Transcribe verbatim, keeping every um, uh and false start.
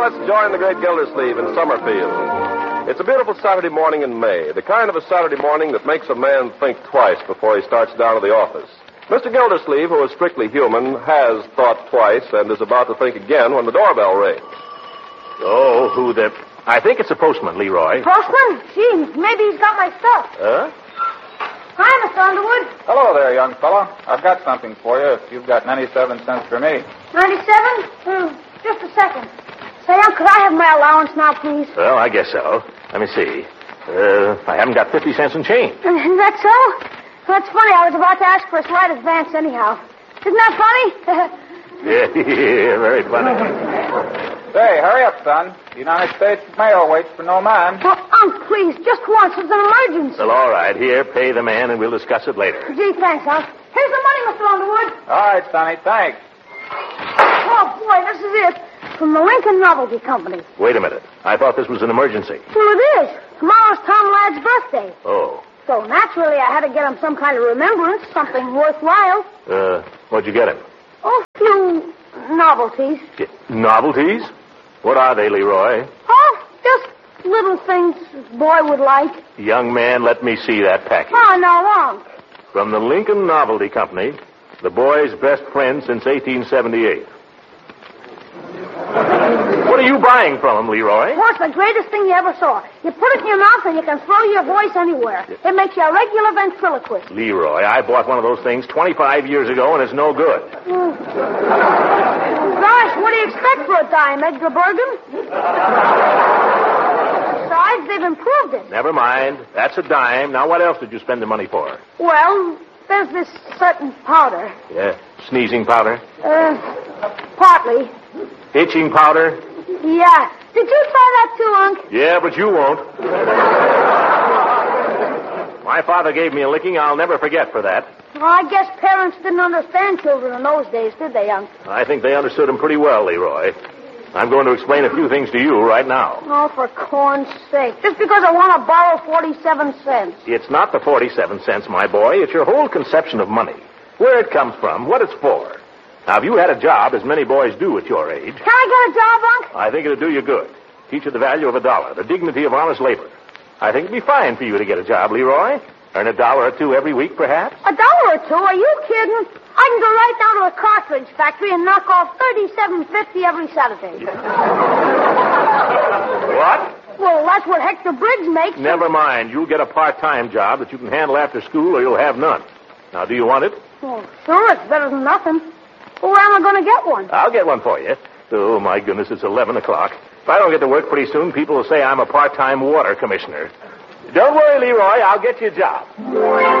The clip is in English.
now let's join the great Gildersleeve in Summerfield. It's a beautiful Saturday morning in May, the kind of a Saturday morning that makes a man think twice before he starts down to the office. Mister Gildersleeve, who is strictly human, has thought twice and is about to think again when the doorbell rings. Oh, who the... I think it's a postman, Leroy. Postman? Gee, maybe he's got my stuff. Huh? Hi, Mister Underwood. Hello there, young fellow. I've got something for you if you've got ninety-seven cents for me. ninety-seven? Hmm, just a second. Say, Unc, could I have my allowance now, please? Well, I guess so. Let me see. Uh, I haven't got fifty cents in change. Is that so? That's funny. I was about to ask for a slight advance anyhow. Isn't that funny? Yeah, very funny. Say, hurry up, son. The United States mail waits for no man. Well, Unc, please, just once. It's an emergency. Well, all right. Here, pay the man, and we'll discuss it later. Gee, thanks, Unc. Here's the money, Mister Underwood. All right, Sonny, thanks. Oh, boy, this is it. From the Lincoln Novelty Company. Wait a minute. I thought this was an emergency. Well, it is. Tomorrow's Tom Ladd's birthday. Oh. So, naturally, I had to get him some kind of remembrance, something worthwhile. Uh, what'd you get him? Oh, a few novelties. Get novelties? What are they, Leroy? Oh, just little things a boy would like. Young man, let me see that package. Oh, no, Unc. From the Lincoln Novelty Company, the boy's best friend since eighteen seventy-eight. What are you buying from him, Leroy? Oh, it's the greatest thing you ever saw. You put it in your mouth and you can throw your voice anywhere. It makes you a regular ventriloquist. Leroy, I bought one of those things twenty-five years ago, and it's no good. Mm. Gosh, what do you expect for a dime, Edgar Bergen? Besides, they've improved it. Never mind. That's a dime. Now, what else did you spend the money for? Well, there's this certain powder. Yeah, sneezing powder? Uh, partly. Itching powder? Yeah. Did you try that too, Unc? Yeah, but you won't. My father gave me a licking I'll never forget for that. Well, I guess parents didn't understand children in those days, did they, Unc? I think they understood him pretty well, Leroy. I'm going to explain a few things to you right now. Oh, for corn's sake. Just because I want to borrow forty-seven cents. It's not the forty-seven cents, my boy. It's your whole conception of money. Where it comes from, what it's for. Now, if you had a job, as many boys do at your age... Can I get a job, Unc? I think it'd do you good. Teach you the value of a dollar, the dignity of honest labor. I think it'd be fine for you to get a job, Leroy. Earn a dollar or two every week, perhaps. A dollar or two? Are you kidding? I can go right down to a cartridge factory and knock off thirty-seven fifty every Saturday. What? Well, that's what Hector Briggs makes. Never mind. You'll get a part-time job that you can handle after school, or you'll have none. Now, do you want it? Oh, sure, it's better than nothing. Well, where am I going to get one? I'll get one for you. Oh, my goodness, it's eleven o'clock. If I don't get to work pretty soon, people will say I'm a part-time water commissioner. Don't worry, Leroy. I'll get you a job.